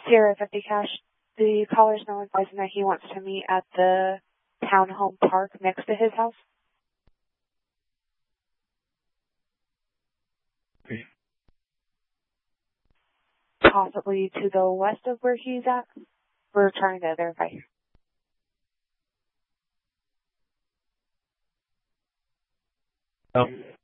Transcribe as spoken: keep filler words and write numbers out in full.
Sierra fifty Cash. The caller's now advising that he wants to meet at the townhome park next to his house. Okay. Possibly to the west of where he's at. We're trying to verify. Um,